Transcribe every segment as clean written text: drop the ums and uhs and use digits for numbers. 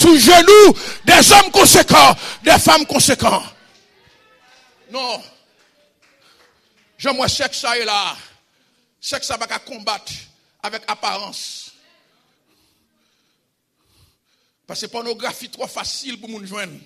sous genoux des hommes conséquents, des femmes conséquents. Non. J'aimerais que ça est là. C'est que ça va combattre avec apparence. Parce que pornographie trop facile pour nous joindre.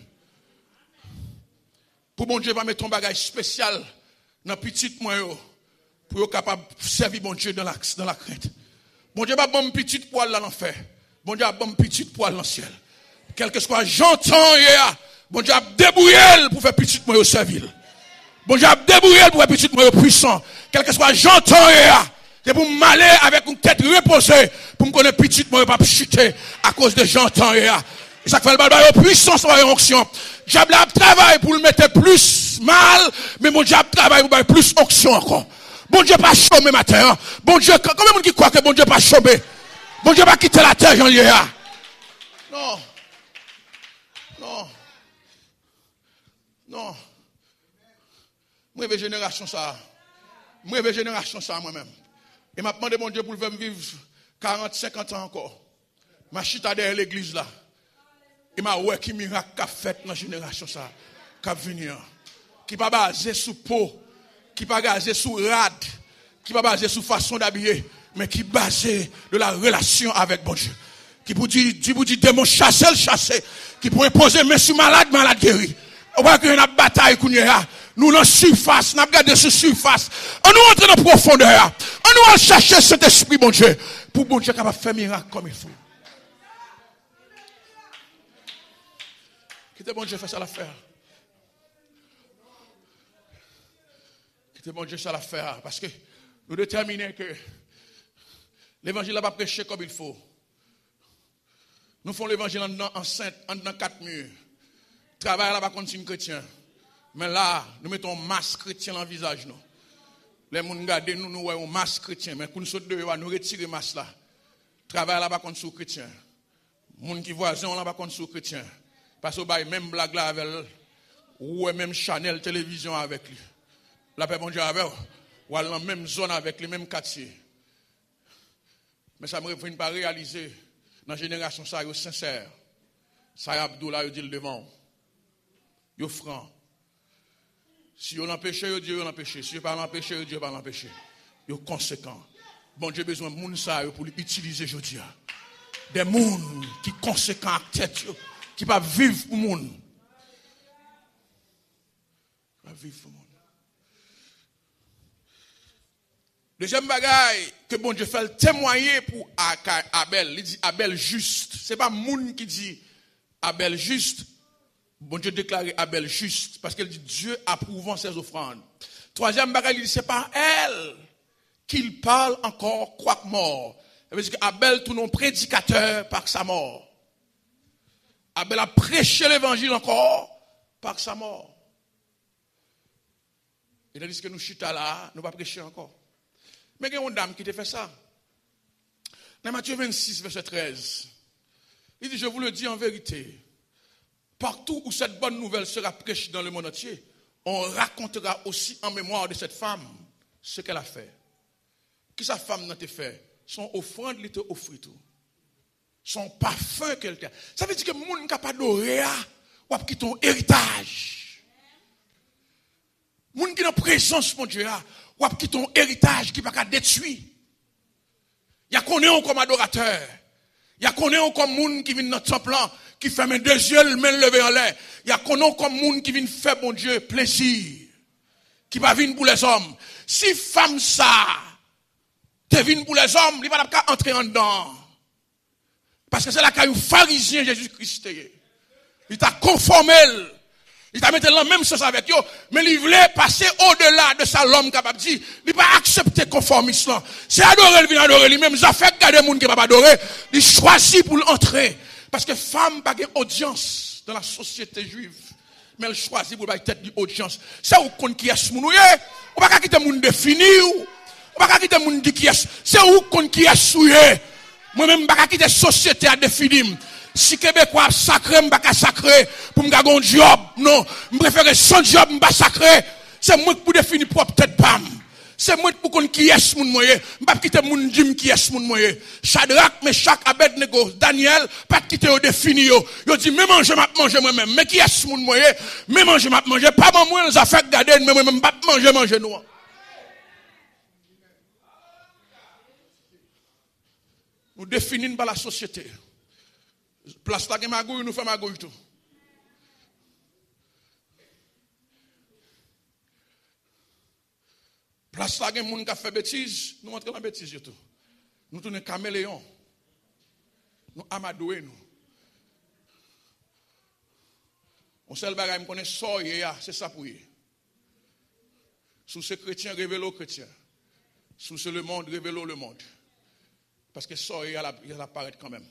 Pour mon Dieu va mettre un bagage spécial dans petit moyen pour être capable de servir mon Dieu dans la crainte. Mon Dieu va bon petit poil dans l'enfer. Mon Dieu va bon petit poil dans le ciel. Quel que soit j'entends hier, mon Dieu va débrouiller pour faire petit moyen servir. Mon Dieu va débrouiller pour faire petit moyen puissant. Quel que soit j'entends hier, c'est pour m'aller avec une tête reposée pour me connaître petit moyen pas chuter à cause de j'entends hier. Et ça fait le balbal puissance et onction. Diable a travaillé pour le mettre plus mal, mais mon diable travaille pour mettre plus onction encore. Bon Dieu pas chômer matin. Bon Dieu, combien de monde qui croit que bon Dieu pas chômer? Bon Dieu pas quitter la terre, Jean Léa. Non. Non. Non. Moi, je génération ça. Moi, je génération ça moi-même. Et m'a demandé mon Dieu pour le vivre 40, 50 ans encore. Ma chita derrière l'église là. Et m'a ouais qui miracle qu'a fait dans la génération ça. Qu'a venir. Qui pas basé sur peau. Qui pas basé sur rad. Qui pas basé sur façon d'habiller. Mais qui basé de la relation avec bon Dieu. Qui vous dit démon chasser le chasser. Qui pour imposer mais sur malade guéri. On voit qu'il y a une bataille qu'on y a. Nous dans surface, nous regardons sur surface. On nous entre dans profondeur. On nous chercher cet esprit bon Dieu pour bon Dieu capable de faire miracle comme il faut. Quittez bon Dieu fait ça l'affaire. Quittez bon Dieu ça l'affaire parce que nous déterminons que l'évangile n'a pas prêché comme il faut. Nous faisons l'évangile en sainte, dans 4 murs. Travail là-bas contre un chrétien. Mais là, nous mettons un masque chrétien dans le visage. Nous. Les gens regardent nous voyons un masque chrétien. Mais quand nous sommes dehors, nous retirons le masque là. Travail là-bas contre un chrétien. Les gens qui voisins là-bas contre un chrétien. Parce que bah, même blague là avec lui. Ou même Chanel télévision avec lui. La paix bon Dieu avec ou dans la même zone avec les mêmes quartiers. Mais ça me refait pas réaliser dans la génération ça, yo sincère. Ça Abdou là, yo dit le devant. Yo franc. Si on l'empêche, Dieu l'empêche. Si on pas l'empêcher, Dieu pas l'empêcher. Yo conséquent. Bon Dieu besoin de moun ça pour l'utiliser aujourd'hui. Des moun qui conséquent à tête qui pas vivre pour moun. Pas vivre pour moun. Deuxième bagaille que bon Dieu fait témoigner pour Abel, il dit Abel juste. C'est pas moun qui dit Abel juste. Bon Dieu déclare Abel juste parce qu'elle dit Dieu approuvant ses offrandes. Troisième bagaille, il dit c'est pas elle qu'il parle encore quoique mort. Ça veut dire qu'Abel tout non prédicateur par sa mort. Abel a prêché l'évangile encore par sa mort. Et tandis que nous chita là, nous pas prêcher encore. Mais il y a une dame qui te fait ça. Dans Matthieu 26, verset 13, il dit, je vous le dis en vérité, partout où cette bonne nouvelle sera prêchée dans le monde entier, on racontera aussi en mémoire de cette femme ce qu'elle a fait. Qui sa femme n'a pas fait? Son offrande, elle t'a offert tout. Son parfum qu'elle t'a. Ça veut dire que le monde n'est pas adoré, ou a quitté ton héritage. Le monde qui est en présence, mon Dieu, ou a quitté ton héritage qui ne va pas détruire. Il y a qu'on est comme adorateur. Il y a qu'on est comme monde qui vient dans notre temple, qui fait mes 2 yeux, le main levé en l'air. Il y a qu'on est comme monde qui vient faire, mon Dieu, plaisir. Qui va venir pour les hommes. Si femme ça, te vient pour les hommes, il va pas entrer en dedans. Parce que c'est là qu'il y a un pharisien Jésus-Christ. Il t'a conformé. Il t'a mis dans la même chose avec eux. Mais il voulait passer au-delà de ça, l'homme capable de dire. Il n'a pas accepté conformisme. C'est adorer, il vient adorer. Lui-même, ça fait garder les gens qui ne peuvent pas adorer. Il choisit pour l'entrer. Parce que femme n'a pas d'audience dans la société juive. Mais elle choisit pour avoir tête d'audience. C'est où qui est ce monde. On ne peut pas quitter le monde défini. On ne peut pas quitter le monde qui est. C'est où qui est souillé. Moi-même, je ne peux pas quitter la société à définir. Si Québécois sacré, je ne peux pas sacré pour me gagner un job. Non, je préfère sans job, je ne peux pas sacré. C'est moi qui pour définir propre tête pam. C'est moi pour qu'on qui est moun moyen. M'pas quitter moun dim qui est moun moyen. Shadrach, Meshach, Abednego, Daniel, pas quitter au défini yo. Yo dit même manger m'a manger moi-même. Mais qui est moun moyen? Même manger m'a manger. Pas moi ça fait garder mais moi-même pas manger nous. Nous définissons par la société. Place là que magouille nous fait magouille tout. Place là, il y a des gens qui fait bêtises, nous montrons la bêtise. Nous tournons caméléon. Nous amadouons. On seul bagage, on connaît ça, c'est ça pour eux. Sous ce chrétien, révèle aux chrétiens. Sous ce le monde, révèle le monde. Parce que ça, il apparaît quand même.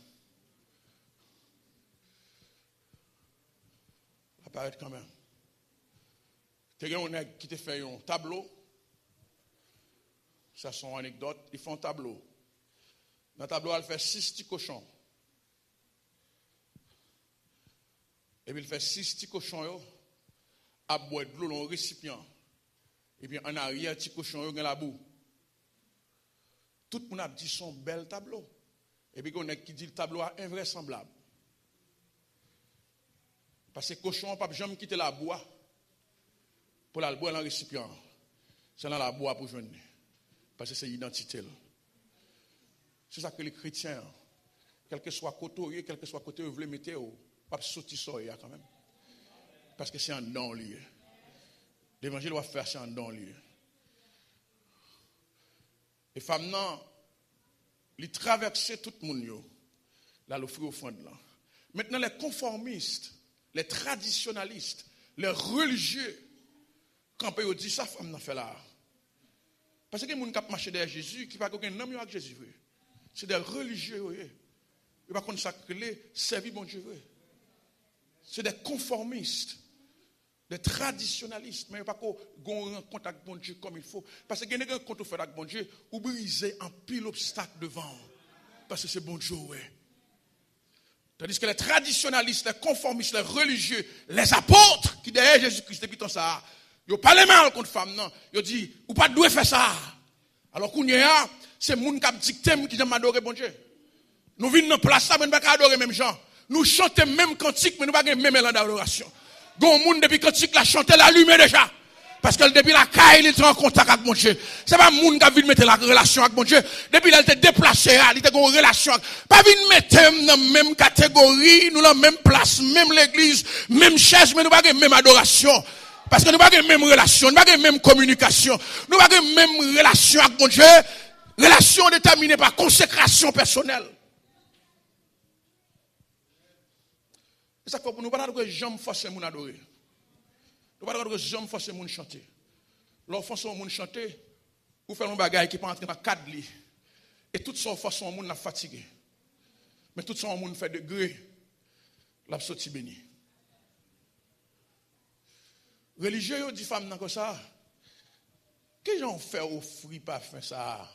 Il apparaît quand même. Il y a un qui te fait un tableau. Ça, c'est une anecdote. Ils font un tableau. Dans le tableau, elle fait 6 petits cochons. Et puis, il fait 6 petits cochons à boire de l'eau dans un récipient. Et puis, en arrière, petit cochon dans la boue. Tout le monde a dit son bel tableau. Et puis, on a qui dit le tableau est invraisemblable. Parce que le cochon n'a pas jamais quitté la boue pour la boire dans le récipient. C'est dans la boue pour joindre. Parce que c'est l'identité. C'est ça que les chrétiens, quel que soit côté, quel que soit côté, vous voulez mettre, pas sortir ça quand même. Parce que c'est un don lié. L'évangile doit faire, c'est un don lié. Les femmes, non, ils traversaient tout le monde, là, l'offrir au fond de là. Maintenant, les conformistes, les traditionalistes, les religieux, quand ils disent ça, femme n'a fait là. Parce que les gens qui marchent derrière Jésus, qui ne parlent pas avec Jésus. C'est des religieux. Ils ne pas consacrer, servir mon Dieu. C'est des conformistes, des traditionalistes. Mais ils ne pas en contact avec mon Dieu comme il faut. Parce que quand vous faites avec mon Dieu, vous brisez un pile d'obstacles devant. Parce que c'est bon Dieu. Tandis que les traditionalistes, les conformistes, les religieux, les apôtres qui derrière Jésus-Christ, depuis tant ça. Ils ne parlent mal contre les femmes, non. Ils disent, vous ne pouvez pas faire ça. Alors qu'on y a, c'est les gens qui dictent qui aiment adorer bon Dieu. Nous venons dans place, mais nous ne pouvons pas adorer même gens. Nous chantons même cantique, mais nous ne pouvons pas même élan d'adoration. Gon moun depuis cantique la chante l'allumer déjà. Parce que depuis la caille, il est en contact avec mon Dieu. C'est pas moun qui a envie de mettre la relation avec mon Dieu. Depuis là, il était déplacé, il était en relation. Pas venir mettre dans la même catégorie, nous dans la même place, même l'église, même chaise, mais nous pas même adoration. Parce que nous n'avons pas la même relation, nous n'avons pas la même communication, nous n'avons pas la même relation avec mon Dieu, relation déterminée par consécration personnelle. C'est ça que nous ne pouvons pas jamais forcer les gens à adorer. Nous ne pouvons pas jamais forcer les gens à chanter. Lorsqu'on force les gens à chanter, vous faites un bagage qui peut entrer dans le cadre. Et tout ça, façon les gens à fatiguer. Mais tout ça, les gens fait degré, la sortie bénie. Religieux, ils disent femmes comme ça. Qu'est-ce qu'ils fait offrir parfum ça?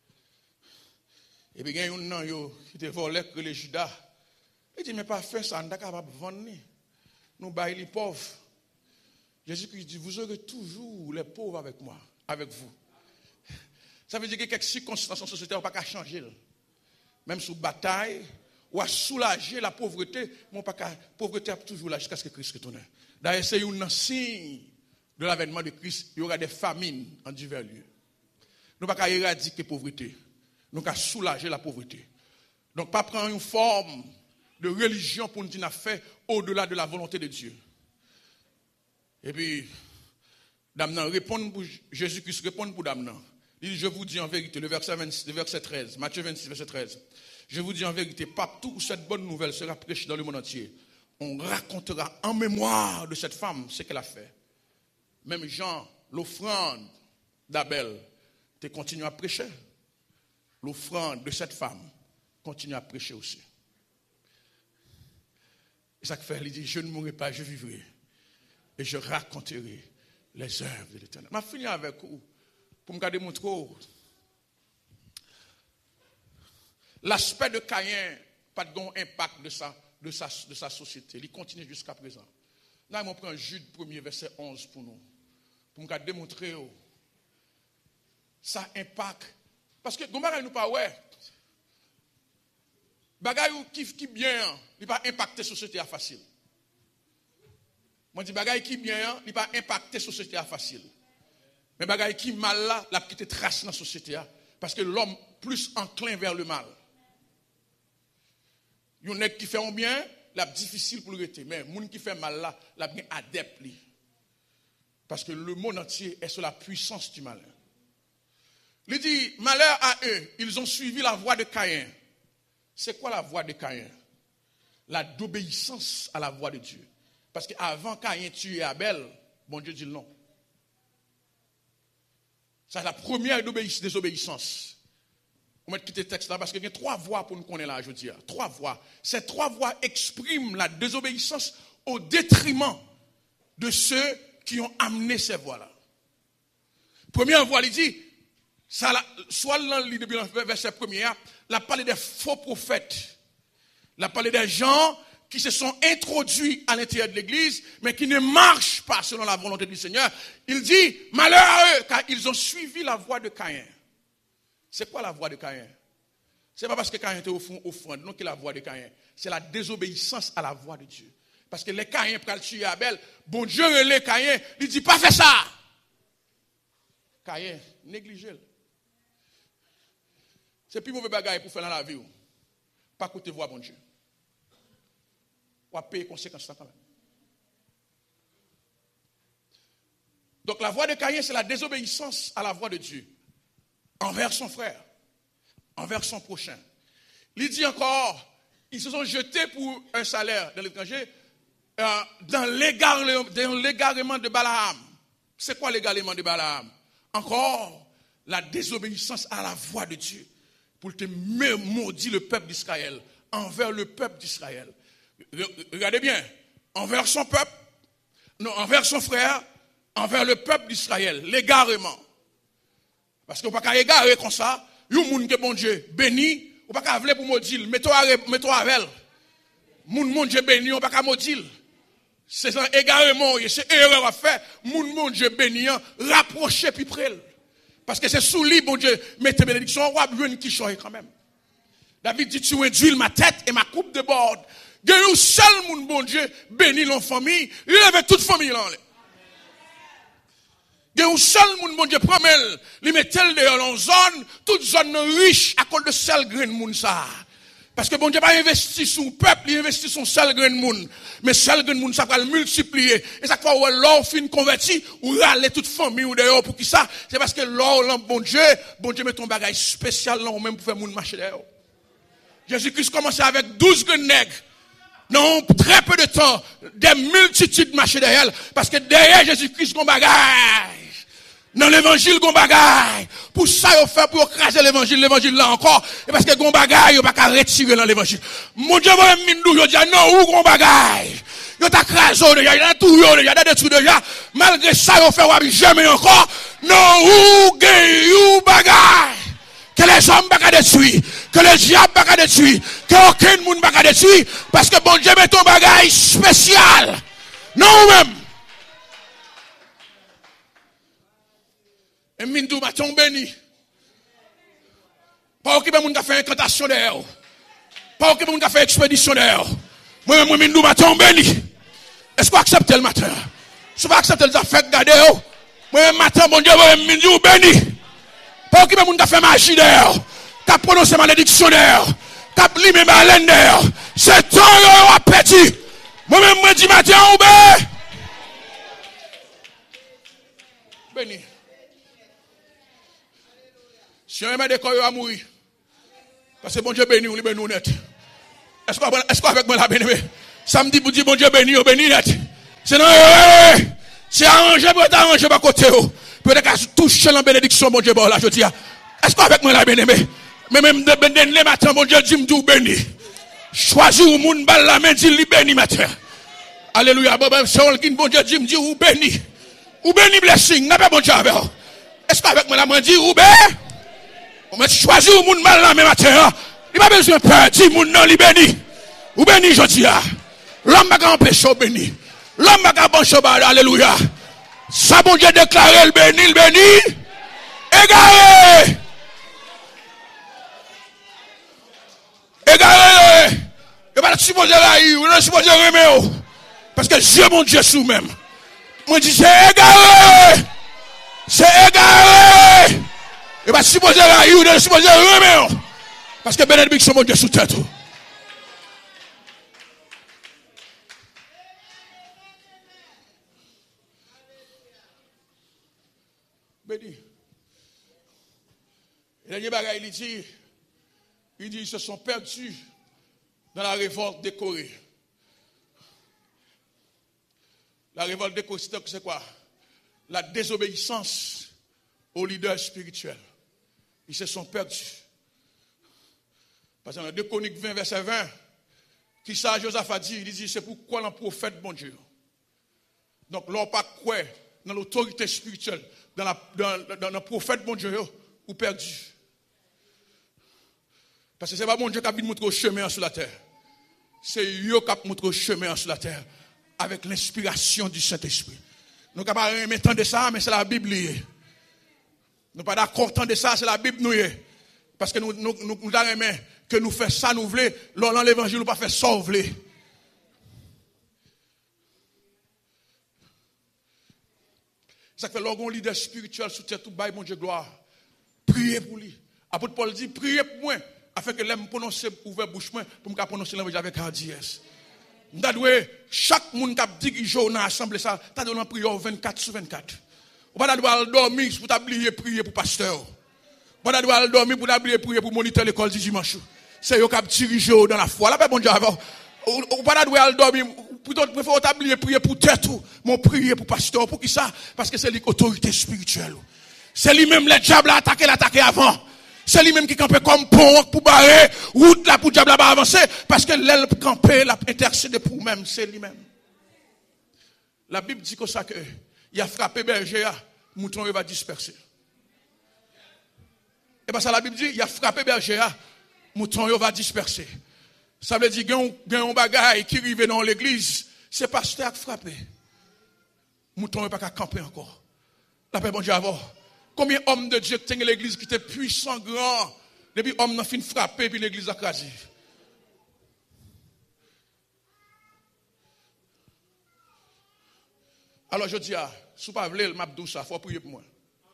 Et puis, il y a un nom qui te volé que les Judas. Il dit, mais parfum ça, on n'est pas capable de vendre. Nous baillons les pauvres. Jésus-Christ dit, vous aurez toujours les pauvres avec moi, avec vous. Ça veut dire que quelques circonstances en société n'ont pas qu'à changer. Même sous bataille, ou à soulager la pauvreté, mais la pauvreté a toujours là jusqu'à ce que Christ retourne. D'ailleurs, c'est un signe de l'avènement de Christ. Il y aura des famines en divers lieux. Nous ne pouvons pas éradiquer la pauvreté. Nous pouvons soulager la pauvreté. Donc, pas prendre une forme de religion pour nous dire fait au-delà de la volonté de Dieu. Et puis, Damnan répond pour Jésus-Christ, répond pour Damnan. Il dit, je vous dis en vérité, le verset 13, Matthieu 26, verset 13. Je vous dis en vérité, partout où cette bonne nouvelle sera prêchée dans le monde entier, on racontera en mémoire de cette femme ce qu'elle a fait. Même Jean, l'offrande d'Abel, tu continues à prêcher. L'offrande de cette femme continue à prêcher aussi. Et ça fait, il dit, je ne mourrai pas, je vivrai. Et je raconterai les œuvres de l'Éternel. Je vais finir avec vous pour me démontrer l'aspect de Caïn, pas de impact de sa société. Il continue jusqu'à présent. Là, je prends Jude 1er, verset 11 pour nous. Pour me démontrer ça impacte. Parce que, nous ne pas ouais. Bagay qui bien, il pas impacter la société facile. Moi, je dis bagay qui bien, il pas impacter la société facile. Mais bagay qui mal là, la petite trace dans la société. Parce que l'homme plus enclin vers le mal. Il y en a qui fait bien, la difficile pour le rester. Mais les gens qui fait mal là, la bien adepte. Parce que le monde entier est sur la puissance du malheur. Il dit, malheur à eux, ils ont suivi la voie de Caïn. C'est quoi la voie de Caïn? La d'obéissance à la voie de Dieu. Parce qu'avant Caïn tuait Abel, bon Dieu dit non. C'est la première désobéissance. On va quitter le texte là parce qu'il y a 3 voies pour nous connaître là, je dis. 3 voies. Ces 3 voies expriment la désobéissance au détriment de ceux qui ont amené ces voies-là. Première voie, il dit, ça, soit dans le verset 1er, il a parlé des faux prophètes. Il a parlé des gens qui se sont introduits à l'intérieur de l'église, mais qui ne marchent pas selon la volonté du Seigneur. Il dit, malheur à eux, car ils ont suivi la voie de Caïn. C'est quoi la voie de Caïn? Ce n'est pas parce que Caïn était offrande, non, que la voie de Caïn. C'est la désobéissance à la voie de Dieu. Parce que les Caïn pour tuer Abel, bon Dieu relève Caïn, il dit, pas faire ça. Caïn, négligez-le. C'est plus mauvais bagaille pour faire dans la vie. Pas écouter voix bon Dieu. On va payer les conséquences quand même. Donc la voie de Caïn, c'est la désobéissance à la voie de Dieu. Envers son frère. Envers son prochain. Il dit encore, ils se sont jetés pour un salaire de l'étranger dans l'égarement de Balaam. C'est quoi l'égarement de Balaam? Encore la désobéissance à la voie de Dieu. Pour te maudire le peuple d'Israël, envers le peuple d'Israël. Regardez bien, envers son peuple, non, envers son frère, envers le peuple d'Israël, l'égarement. Parce qu'on ne peut pas égarer comme ça, il y a un monde qui est bon Dieu béni, on ne peut pas vouloir pour maudire, mets-toi avec elle. Mon Dieu béni, on ne peut pas maudire. C'est un égarement, c'est erreur à faire, mon Dieu béni, rapprocher puis près. Parce que c'est sous lui, bon Dieu, mettez bénédiction, on va besoin qui choisit quand même. David dit, tu induis ma tête et ma coupe de bord. Il y a un seul monde, bon Dieu, béni l'en famille, il avait toute famille là. Il y a un seul monde, bon Dieu, promet, il met tel dehors en zone, toute zone riche à cause de seul grain de monde ça. Parce que bon Dieu pas investi sur le peuple, il investit sur seul grain de monde. Mais seul grain de monde, ça va le multiplier. Et ça fois où l'or fin converti, ou râler toute famille ou dehors pour qui ça? C'est parce que l'or, bon Dieu met ton bagage spécial là, ou même pour faire moun marcher dehors. Jésus-Christ commençait avec 12 grains nègres. Non, très peu de temps, des multitudes marchaient derrière. Parce que derrière Jésus-Christ, ton bagage. Dans l'évangile, gon bagaille. Pour ça, il fait pour craser l'évangile là encore. Et parce que gon bagaille, il pas qu'à retirer dans l'évangile. Mon Dieu, moi, mindou, je dis, non, où gon bagaille? Il t'a crasé, il y a tout, il y a des trucs déjà. Malgré ça, il fait jamais encore. Non, où gay, où bagaille? Que les hommes pas qu'à détruire. Que les diables pas qu'à détruire. Que aucun monde pas qu'à détruire. Parce que bon Dieu met ton bagaille spécial. Non, même. Et Mindou m'a tombé béni. Pas occupé moun qui a fait incantation d'air. Pas occupé moun qui a fait expédition d'air. Moi Mindou m'a tombé béni. Est-ce qu'on accepte le matin? Si vous acceptez les affaires garder moi matin mon Dieu Mindou béni. Pas occupé moun qui a fait magie d'air. Qui a prononcé malédiction d'air. Qui a limé baleine d'air. C'est temps yo a petit. Moi-même moi dis matin ou béni. Si on met des corps à mourir. Parce que bon Dieu béni, on béni net. Est-ce qu'avec moi la béni? Samedi, vous dites bon Dieu béni, on béni net. C'est non, c'est arrangé pour être arrangé par côté. Peut-être toucher la bénédiction, bon Dieu, bon là, je dis. Est-ce qu'avec moi la béni? Mais même les matins, bon Dieu dit, m'dou béni. Choisir ou moun bal la main, dit, li béni matin. Alléluia. Bon Dieu dit, m'dit, ou béni. Ou béni blessing, n'a pas bon Dieu avec. Est-ce qu'avec moi la main dit, ou béni? On va choisir au monde mal là même matin. Il n'a pas besoin de peur. Dis moun non li béni. Ou béni je dis. L'homme va empêcher au béni. L'homme va empêcher au béni. Alléluia. Ça bon Dieu déclaré le béni. Égaré. Égaré. Et pas supposé là, vous ne supposé remettre. Parce que Dieu, mon Dieu, sous même. Moi, je dis, c'est égaré. C'est égaré. Et pas supposé là, vous ne supposé remettre. Parce que bénédiction, mon Dieu, sous tête. Béni. Et dernier bagaille, il dit, ils se sont perdus dans la révolte des Corées. La révolte des Corées, c'est quoi? La désobéissance aux leaders spirituels. Ils se sont perdus. Parce que dans 2 Chroniques 20, verset 20, qui ça, Josaph a dit, il dit, c'est pourquoi le prophète, bon Dieu. Donc, l'on pas quoi dans l'autorité spirituelle, dans le prophète, bon Dieu, ou perdu. Parce que ce n'est pas bon Dieu qui a montré le chemin sur la terre. C'est eux qui a montré le chemin sur la terre avec l'inspiration du Saint-Esprit. Nous ne pouvons pas remettre de ça, mais c'est la Bible. Nous ne sommes pas d'accord de ça, c'est la Bible. Parce que nous avons que nous faisons ça, nous voulons. Dans l'évangile, nous ne pas faire ça, nous voulons. Ça fait lorsqu'on leader spirituel sous terre tout bail mon Dieu gloire. Priez pour lui. Apôtre Paul dit priez pour moi afin que l'aime prononcer ouvert bouche moi pour me prononcer langue avec hardiesse. M'dadoué chaque monde qui dit jour dans assemblée ça, t'as donné une prière 24/24. On pas doit dormir pour t'oublier prier pour pasteur. On pas doit dormir pour t'oublier prier pour moniteur l'école du dimanche. C'est eux qui dirigent dans la foi. Là bon Dieu avant. On pas doit dormir plutôt préfère t'oublier prier pour tête ou mon prier pour pasteur pour qui ça parce que c'est l'autorité spirituelle. C'est lui-même le diable a attaqué avant. C'est lui-même qui campe comme pont pour barrer route là pour diable là avancer parce que l'aile camper l'a intercédé pour même c'est lui-même. La Bible dit que ça que il a frappé berger mouton va disperser. Et pas ça la Bible dit il a frappé berger mouton va disperser. Ça veut dire qu'il y a un bagage qui arrive dans l'église, c'est pasteur qui frappe. Mouton n'est pas qu'à camper encore. La paix, bon Dieu, avant. Combien d'hommes de Dieu qui étaient dans l'église qui étaient puissants, grands, depuis l'homme n'a fini de frapper, puis l'église a crasé. Alors je dis, si vous ne voulez pas le ça, il faut prier pour moi.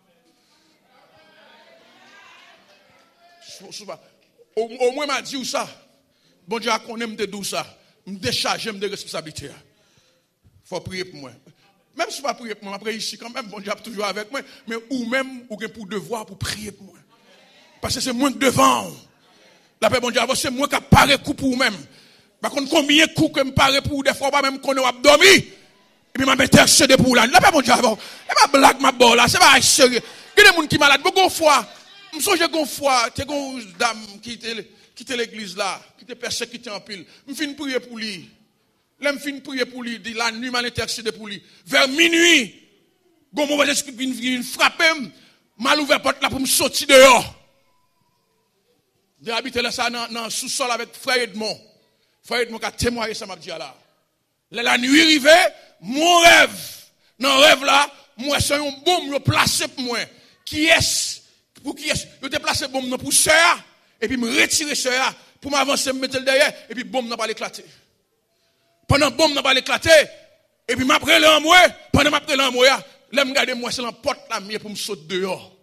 Au moins, m'a dit ça. Bon Dieu, qu'on aime de douce ça, me décharger de responsabilité. Il faut prier pour moi. Même si je ne pas prier pour moi, après ici, quand même, bon Dieu toujours avec moi, mais ou même, ou pour devoir pour prier pour moi. Parce que c'est moi qui devant. La paix, bon Dieu, c'est moi qui apparaît coup pour moi-même. Par contre, combien de coups que me paraît pour des fois, pas même qu'on a dormi, et puis m'a intercédé pour là. La paix, bon Dieu, et ma blague, ma bolle là, c'est pas sérieux. Il y a des gens qui sont malades, beaucoup de fois, je me souviens une fois, il y a une dame qui était l'église là, qui était persécutée en pile. Je finis prier pour lui. Là, je finis prier pour lui. La nuit, m'a intercédé pour lui. Vers minuit, bon mauvais esprit vient frapper, mal ouvert porte là pour me sortir dehors. J'ai habité là ça dans sous-sol avec frère Edmond. Frère Edmond qui a témoigné ça m'a dit là. La nuit arrivée, mon rêve, dans le rêve là, moi c'est un bombe placé pour moi. Qui est pour qui est? Je déplacé bombe dans pour sœur et puis me retirer sœur pour m'avancer me mettre derrière et puis bombe n'a pas éclaté. Pendant bombe n'a pas éclaté et puis m'après là en moi, pendant m'après là en moi, là me garder moi c'est la porte là pour me sauter dehors.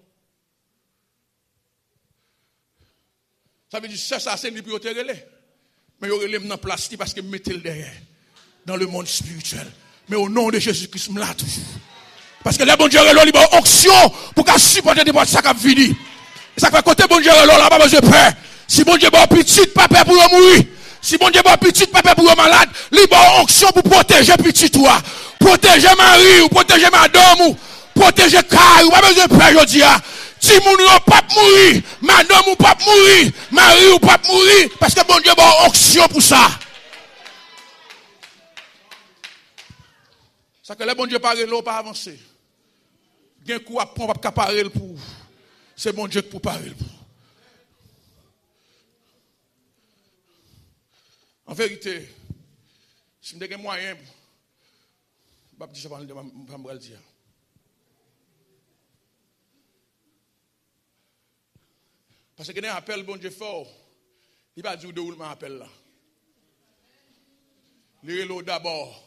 Ça veut dire ça c'est lui pour te relais. Mais il relève dans place parce que me mettez le derrière dans le monde spirituel. Mais au nom de Jésus-Christ me là toujours. Parce que les bon Dieu relève libre onction pour qu'à supporter des boîtes ça qu'a fini. Ça fait côté bon Dieu relève là pas besoin de peur. Si bon Dieu bon petit pas peur pour mourir. Si bon Dieu bon petit pas peur pour malade, libre onction pour protéger petit toi. Protéger Marie ou protéger madame ou protéger Kai ou pas besoin de peur aujourd'hui. Si moun ou pas mourir, madame ou pas mourir, Marie ou pas mourir parce que bon Dieu bon onction pour ça. Ça que le bon Dieu parle l'eau pas avancer. Gen coup à prendre pas parler pour. C'est bon Dieu pour parler pour. En vérité, si je n'ai moyen, je vais dire ça, je vais dire. Parce que dans l'appel, bon Dieu fort, il va dire où m'appelle là. Il d'abord.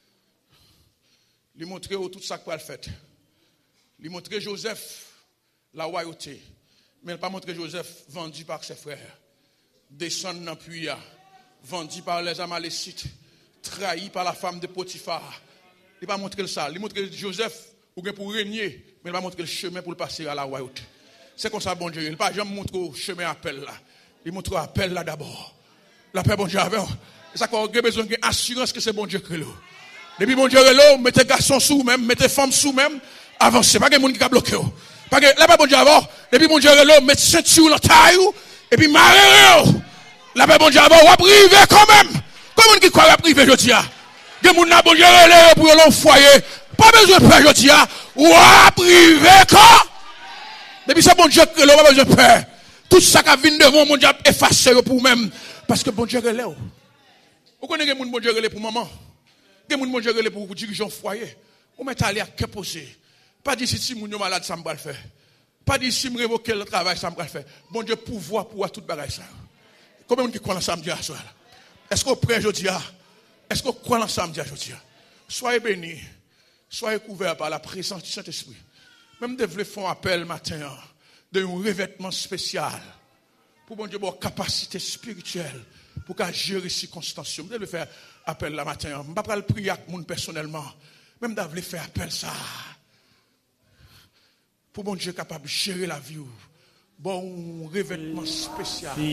Il montre tout ça qu'il a fait. Il montre Joseph la royauté. Mais il n'a pas montré Joseph vendu par ses frères. Descendre dans le puits, vendu par les Amalécites, trahi par la femme de Potiphar. Il n'a pas montré ça. Il montre Joseph pour régner, mais il va montrer le chemin pour le passer à la royauté. C'est comme ça, bon Dieu. Il n'a pas jamais montré le chemin appel là. Il montre l'appel là d'abord. L'appel, bon Dieu, avec. C'est ça qu'on a besoin d'assurance que c'est bon Dieu que l'eau. Depuis bon Dieu, l'eau, mettez garçons sous même, mettez femmes sous même, avancez. Pas que monde qui a bloqué. Pas que, là, pas bon Dieu avant. Depuis bon Dieu, l'eau, mettez ceinture la taille, et puis marrez. Là, pas bon Dieu avant, ou à priver quand même. Comment qui croit à priver, je dis, que mon n'a bon Dieu, l'eau, pour l'on foyer. Pas besoin de peur, je dis, ou à priver quand. Depuis ça, bon Dieu, l'eau, pas besoin de peur. Tout ça qui vient devant, mon Dieu, effacer pour même. Parce que bon Dieu, l'eau. Vous connaissez que mon Dieu relais pour maman? Que mon Dieu relais pour dirigeant foyer? Vous mettez à l'air que poser. Pas dire si mon malade, ça me va le faire. Pas dire si me révoquer le travail, ça me va le faire. Bon Dieu, pouvoir tout bagage ça. Combien de gens qui croient dans samedi à soir? Est-ce qu'on prêt aujourd'hui? Est-ce qu'on croit dans samedi aujourd'hui? Soyez bénis. Soyez couverts par la présence du Saint-Esprit. Même de vous faire un appel matin d'un revêtement spécial. Pour bon Dieu, avoir capacité spirituelle. Pour qu'à gérer les circonstances. Je vais faire appel la matin. Je ne vais pas le prier avec moi personnellement. Même d'avoir faire appel ça. Pour bon Dieu capable de gérer la vie. Bon revêtement spécial.